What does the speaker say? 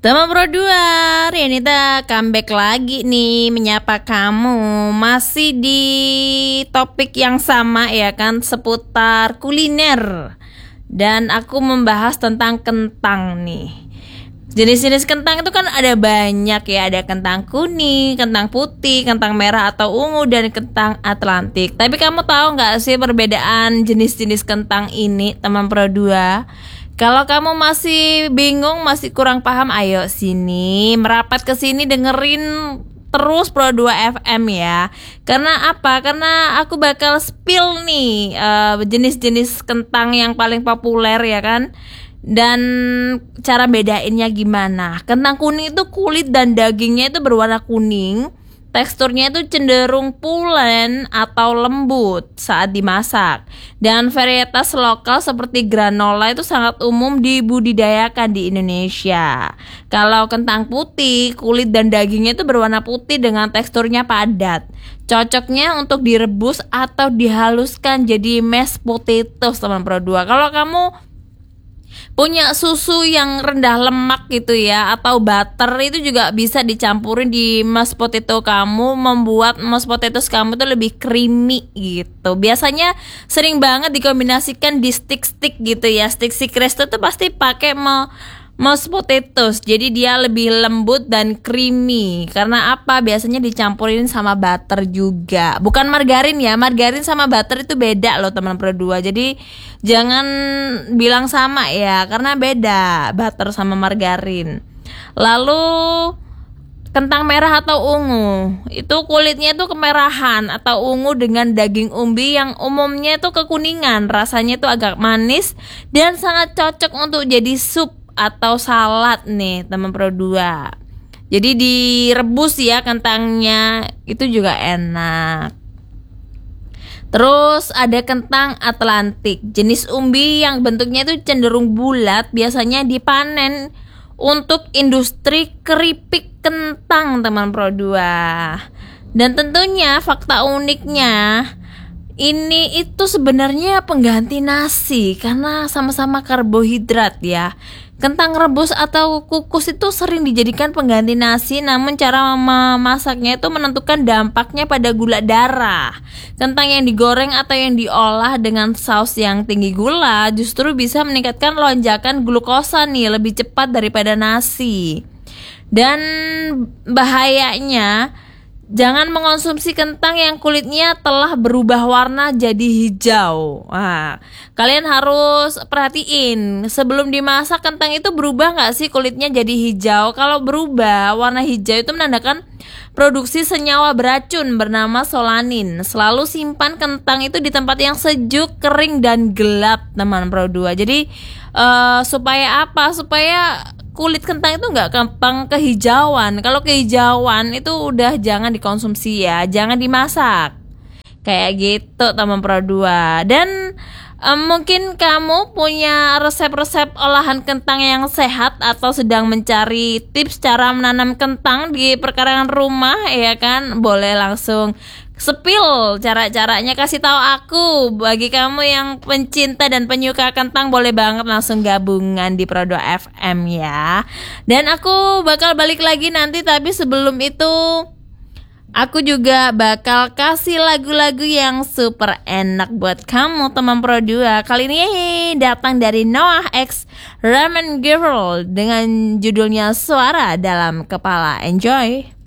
Teman Pro 2, Rianita comeback lagi nih menyapa kamu. Masih di topik yang sama ya kan, seputar kuliner. Dan aku membahas tentang kentang nih. Jenis-jenis kentang itu kan ada banyak ya. Ada kentang kuning, kentang putih, kentang merah atau ungu, dan kentang Atlantik. Tapi kamu tahu gak sih perbedaan jenis-jenis kentang ini, teman Pro 2? Kalau kamu masih bingung, masih kurang paham, ayo sini, merapat ke sini, dengerin terus Pro 2 FM ya. Karena apa? Karena aku bakal spill nih jenis-jenis kentang yang paling populer ya kan. Dan cara bedainnya gimana. Kentang kuning itu kulit dan dagingnya itu berwarna kuning. Teksturnya itu cenderung pulen atau lembut saat dimasak. Dan varietas lokal seperti granola itu sangat umum dibudidayakan di Indonesia. Kalau kentang putih, kulit dan dagingnya itu berwarna putih dengan teksturnya padat. Cocoknya untuk direbus atau dihaluskan jadi mashed potatoes, teman Pro 2. Kalau kamu punya susu yang rendah lemak gitu ya, atau butter, itu juga bisa dicampurin di mashed potato kamu, membuat mashed potatoes kamu tuh lebih creamy gitu. Biasanya sering banget dikombinasikan di stick-stick gitu ya. Stick resto tuh pasti pakai mashed potatoes, jadi dia lebih lembut dan creamy. Karena apa? Biasanya dicampurin sama butter juga, bukan margarin ya. Margarin sama butter itu beda loh teman Pro 2. Jadi jangan bilang sama ya, karena beda butter sama margarin. Lalu kentang merah atau ungu, itu kulitnya itu kemerahan atau ungu dengan daging umbi yang umumnya itu kekuningan. Rasanya itu agak manis dan sangat cocok untuk jadi sup atau salad nih teman Pro 2. Jadi direbus ya kentangnya, itu juga enak. Terus ada kentang Atlantik, jenis umbi yang bentuknya itu cenderung bulat, biasanya dipanen untuk industri keripik kentang teman Pro 2. Dan tentunya fakta uniknya, ini itu sebenarnya pengganti nasi karena sama-sama karbohidrat ya. Kentang rebus atau kukus itu sering dijadikan pengganti nasi, namun cara memasaknya itu menentukan dampaknya pada gula darah. Kentang yang digoreng atau yang diolah dengan saus yang tinggi gula justru bisa meningkatkan lonjakan glukosa nih lebih cepat daripada nasi. Dan bahayanya, jangan mengonsumsi kentang yang kulitnya telah berubah warna jadi hijau. Nah, kalian harus perhatiin sebelum dimasak, kentang itu berubah nggak sih kulitnya jadi hijau. Kalau berubah warna hijau itu menandakan produksi senyawa beracun bernama solanin. Selalu simpan kentang itu di tempat yang sejuk, kering, dan gelap teman Pro 2. Jadi supaya apa? Supaya kulit kentang itu nggak gampang kehijauan. Kalau kehijauan itu udah jangan dikonsumsi ya, jangan dimasak. Kayak gitu teman Pro 2. Dan mungkin kamu punya resep-resep olahan kentang yang sehat atau sedang mencari tips cara menanam kentang di perkarangan rumah ya kan? Boleh langsung spill cara-caranya, kasih tahu aku. Bagi kamu yang pencinta dan penyuka kentang, boleh banget langsung gabungan di Pro 2 FM ya. Dan aku bakal balik lagi nanti, tapi sebelum itu aku juga bakal kasih lagu-lagu yang super enak buat kamu teman Pro 2. Kali ini datang dari Noah X Ramen Girl dengan judulnya Suara Dalam Kepala. Enjoy.